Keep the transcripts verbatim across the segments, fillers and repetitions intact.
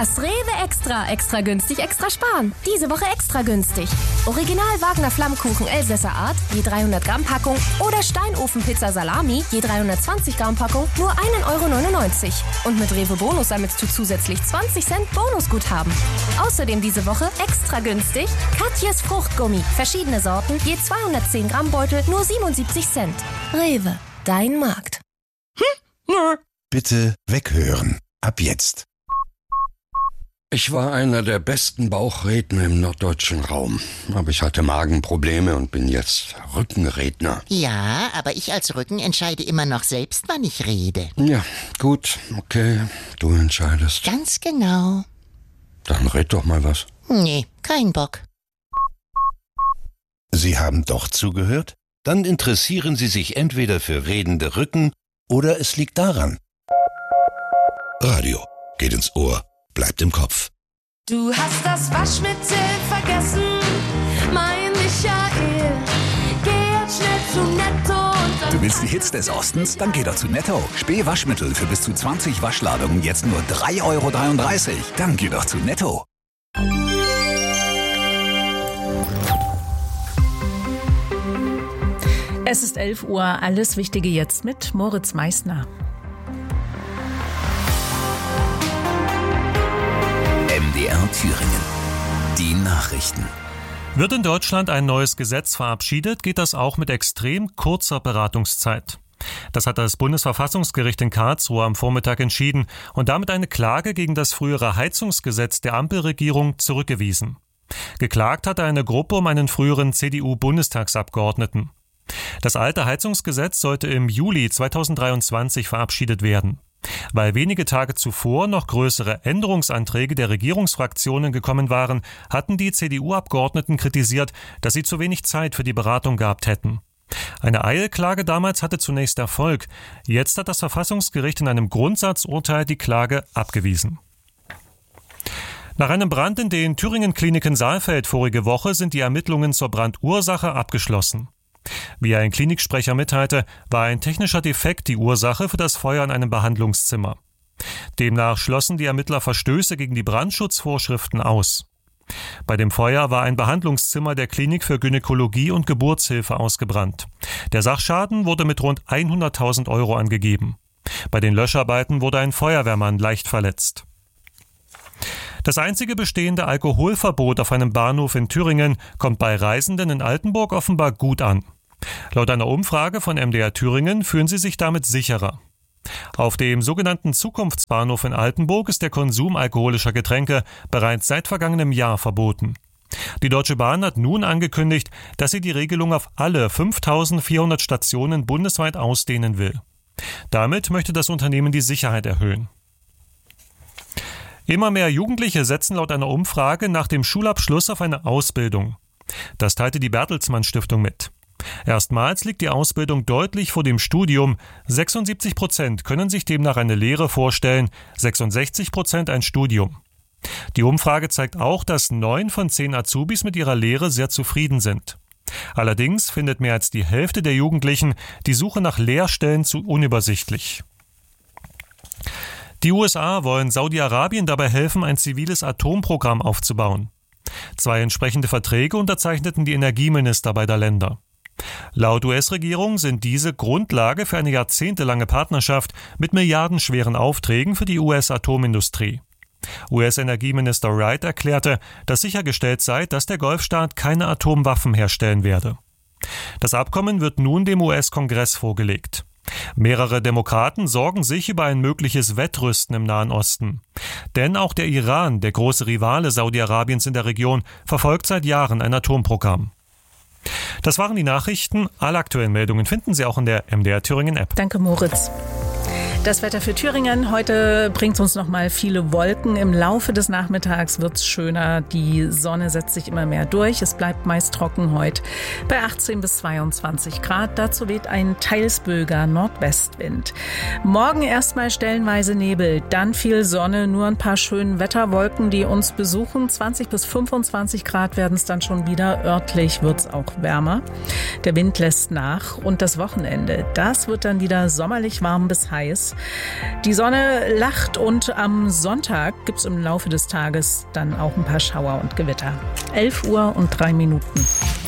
Das Rewe Extra. Extra günstig, extra sparen. Diese Woche extra günstig. Original Wagner Flammkuchen Elsässer Art, je dreihundert Gramm Packung. Oder Steinofenpizza Salami, je dreihundertzwanzig Gramm Packung, nur ein Euro neunundneunzig. Und mit Rewe Bonus sammelst du zusätzlich zwanzig Cent Bonusguthaben. Außerdem diese Woche extra günstig Katjes Fruchtgummi. Verschiedene Sorten, je zweihundertzehn Gramm Beutel, nur siebenundsiebzig Cent. Rewe, dein Markt. Hm? Bitte weghören. Ab jetzt. Ich war einer der besten Bauchredner im norddeutschen Raum. Aber ich hatte Magenprobleme und bin jetzt Rückenredner. Ja, aber ich als Rücken entscheide immer noch selbst, wann ich rede. Ja, gut, okay, du entscheidest. Ganz genau. Dann red doch mal was. Nee, kein Bock. Sie haben doch zugehört? Dann interessieren Sie sich entweder für redende Rücken oder es liegt daran. Radio geht ins Ohr, bleibt im Kopf. Du hast das Waschmittel vergessen, mein Michael. Geh jetzt schnell zu Netto und dann... Du willst die Hits des Ostens? Dann geh doch zu Netto. Spee-Waschmittel für bis zu zwanzig Waschladungen jetzt nur drei Euro dreiunddreißig. Dann geh doch zu Netto. Es ist elf Uhr, alles Wichtige jetzt mit Moritz Meissner. M D R Thüringen. Die Nachrichten. Wird in Deutschland ein neues Gesetz verabschiedet, geht das auch mit extrem kurzer Beratungszeit. Das hat das Bundesverfassungsgericht in Karlsruhe am Vormittag entschieden und damit eine Klage gegen das frühere Heizungsgesetz der Ampelregierung zurückgewiesen. Geklagt hatte eine Gruppe um einen früheren C D U-Bundestagsabgeordneten. Das alte Heizungsgesetz sollte im Juli zweitausenddreiundzwanzig verabschiedet werden. Weil wenige Tage zuvor noch größere Änderungsanträge der Regierungsfraktionen gekommen waren, hatten die C D U-Abgeordneten kritisiert, dass sie zu wenig Zeit für die Beratung gehabt hätten. Eine Eilklage damals hatte zunächst Erfolg. Jetzt hat das Verfassungsgericht in einem Grundsatzurteil die Klage abgewiesen. Nach einem Brand in den Thüringen-Kliniken Saalfeld vorige Woche sind die Ermittlungen zur Brandursache abgeschlossen. Wie ein Kliniksprecher mitteilte, war ein technischer Defekt die Ursache für das Feuer in einem Behandlungszimmer. Demnach schlossen die Ermittler Verstöße gegen die Brandschutzvorschriften aus. Bei dem Feuer war ein Behandlungszimmer der Klinik für Gynäkologie und Geburtshilfe ausgebrannt. Der Sachschaden wurde mit rund hunderttausend Euro angegeben. Bei den Löscharbeiten wurde ein Feuerwehrmann leicht verletzt. Das einzige bestehende Alkoholverbot auf einem Bahnhof in Thüringen kommt bei Reisenden in Altenburg offenbar gut an. Laut einer Umfrage von M D R Thüringen fühlen sie sich damit sicherer. Auf dem sogenannten Zukunftsbahnhof in Altenburg ist der Konsum alkoholischer Getränke bereits seit vergangenem Jahr verboten. Die Deutsche Bahn hat nun angekündigt, dass sie die Regelung auf alle fünftausendvierhundert Stationen bundesweit ausdehnen will. Damit möchte das Unternehmen die Sicherheit erhöhen. Immer mehr Jugendliche setzen laut einer Umfrage nach dem Schulabschluss auf eine Ausbildung. Das teilte die Bertelsmann Stiftung mit. Erstmals liegt die Ausbildung deutlich vor dem Studium. sechsundsiebzig Prozent können sich demnach eine Lehre vorstellen, sechsundsechzig Prozent ein Studium. Die Umfrage zeigt auch, dass neun von zehn Azubis mit ihrer Lehre sehr zufrieden sind. Allerdings findet mehr als die Hälfte der Jugendlichen die Suche nach Lehrstellen zu unübersichtlich. Die U S A wollen Saudi-Arabien dabei helfen, ein ziviles Atomprogramm aufzubauen. Zwei entsprechende Verträge unterzeichneten die Energieminister beider Länder. Laut U S-Regierung sind diese Grundlage für eine jahrzehntelange Partnerschaft mit milliardenschweren Aufträgen für die U S-Atomindustrie. U S-Energieminister Wright erklärte, dass sichergestellt sei, dass der Golfstaat keine Atomwaffen herstellen werde. Das Abkommen wird nun dem U S-Kongress vorgelegt. Mehrere Demokraten sorgen sich über ein mögliches Wettrüsten im Nahen Osten. Denn auch der Iran, der große Rivale Saudi-Arabiens in der Region, verfolgt seit Jahren ein Atomprogramm. Das waren die Nachrichten. Alle aktuellen Meldungen finden Sie auch in der M D R Thüringen App. Danke, Moritz. Das Wetter für Thüringen. Heute bringt uns noch mal viele Wolken. Im Laufe des Nachmittags wird es schöner. Die Sonne setzt sich immer mehr durch. Es bleibt meist trocken heute bei achtzehn bis zweiundzwanzig Grad. Dazu weht ein teils böiger Nordwestwind. Morgen erstmal stellenweise Nebel, dann viel Sonne, nur ein paar schöne Wetterwolken, die uns besuchen. zwanzig bis fünfundzwanzig Grad werden es dann schon wieder. Örtlich wird es auch wärmer. Der Wind lässt nach und das Wochenende, das wird dann wieder sommerlich warm bis heiß. Tages. Die Sonne lacht und am Sonntag gibt es im Laufe des Tages dann auch ein paar Schauer und Gewitter. elf Uhr und drei Minuten.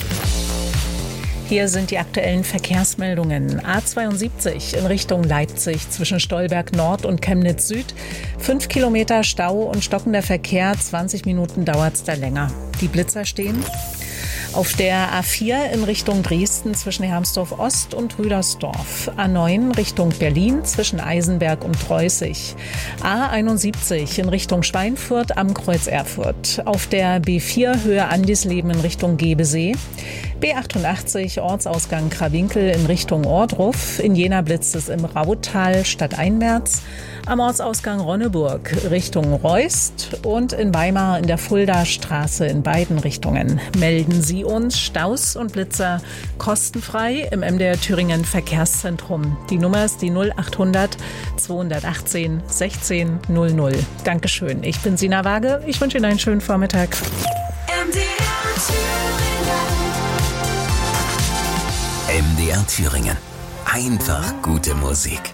Hier sind die aktuellen Verkehrsmeldungen. A zweiundsiebzig in Richtung Leipzig zwischen Stolberg Nord und Chemnitz Süd. Fünf Kilometer Stau und stockender Verkehr. zwanzig Minuten dauert es da länger. Die Blitzer stehen. Auf der A vier in Richtung Dresden zwischen Hermsdorf Ost und Rüdersdorf. A neun Richtung Berlin zwischen Eisenberg und Treußig. A einundsiebzig in Richtung Schweinfurt am Kreuz Erfurt. Auf der B vier Höhe Andisleben in Richtung Gebesee. B achtundachtzig Ortsausgang Krawinkel in Richtung Ohrdruf. In Jena blitzt es im Rautal statt Einmerz. Am Ortsausgang Ronneburg Richtung Reust und in Weimar in der Fulda Straße in beiden Richtungen. Melden Sie uns Staus und Blitzer kostenfrei im M D R Thüringen Verkehrszentrum. Die Nummer ist die null achthundert zweihundertachtzehn sechzehn null null. Dankeschön. Ich bin Sina Waage. Ich wünsche Ihnen einen schönen Vormittag. M D R Thüringen. M D R Thüringen. Einfach gute Musik.